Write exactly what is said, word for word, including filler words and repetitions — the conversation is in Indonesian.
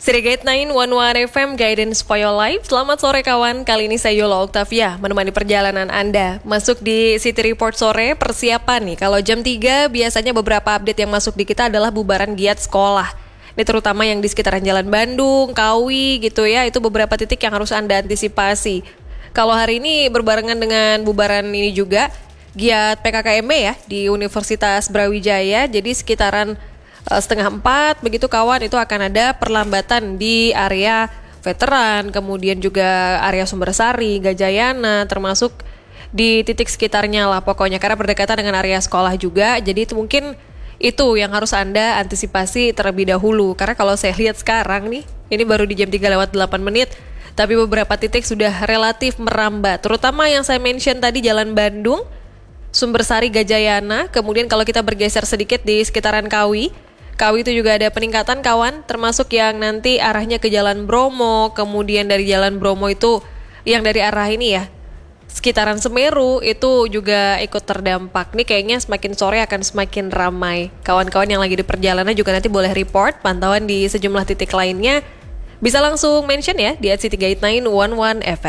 Sirigate sembilan satu satu F M Guidance for Your Life. Selamat sore kawan, kali ini saya Yola Octavia menemani perjalanan Anda. Masuk di City Report sore, persiapan nih. Kalau jam tiga biasanya beberapa update yang masuk di kita adalah bubaran giat sekolah. Ini terutama yang di sekitaran Jalan Bandung, Kawi gitu ya. Itu beberapa titik yang harus Anda antisipasi. Kalau hari ini berbarengan dengan bubaran ini juga giat P K K M B ya di Universitas Brawijaya. Jadi sekitaran setengah empat begitu kawan, itu akan ada perlambatan di area veteran, kemudian juga area Sumbersari, Gajayana, termasuk di titik sekitarnya lah pokoknya, karena berdekatan dengan area sekolah juga. Jadi itu mungkin itu yang harus Anda antisipasi terlebih dahulu, karena kalau saya lihat sekarang nih, ini baru di jam tiga lewat delapan menit, tapi beberapa titik sudah relatif merambat, terutama yang saya mention tadi Jalan Bandung, Sumbersari, Gajayana. Kemudian kalau kita bergeser sedikit di sekitaran Kawi, Kawi itu juga ada peningkatan kawan, termasuk yang nanti arahnya ke Jalan Bromo, kemudian dari Jalan Bromo itu yang dari arah ini ya, sekitaran Semeru itu juga ikut terdampak. Nih kayaknya semakin sore akan semakin ramai. Kawan-kawan yang lagi di perjalanan juga nanti boleh report pantauan di sejumlah titik lainnya. Bisa langsung mention ya di at citygate sembilan satu satu F M.